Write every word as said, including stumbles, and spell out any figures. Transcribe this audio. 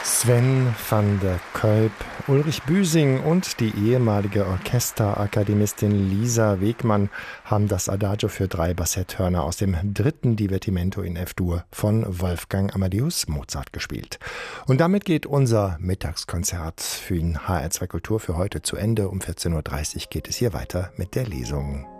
Sven van der Kolp, Ulrich Büsing und die ehemalige Orchesterakademistin Lisa Wegmann haben das Adagio für drei Bassetthörner aus dem dritten Divertimento in F-Dur von Wolfgang Amadeus Mozart gespielt. Und damit geht unser Mittagskonzert für den H R zwei Kultur für heute zu Ende. Um vierzehn Uhr dreißig geht es hier weiter mit der Lesung.